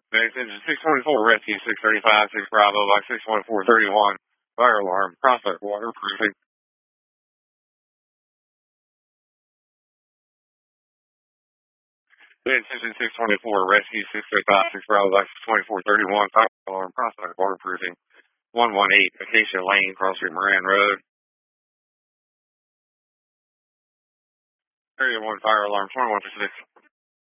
Next engine 624, rescue 635, 6 Bravo, by 61431. Fire alarm, prospect waterproofing. Engine 624, rescue 635, 6 Bravo, by 62431. Fire alarm, prospect waterproofing. 118, Acacia Lane, Cross Street, Moran Road. Area 1 fire alarm, 21 for 6.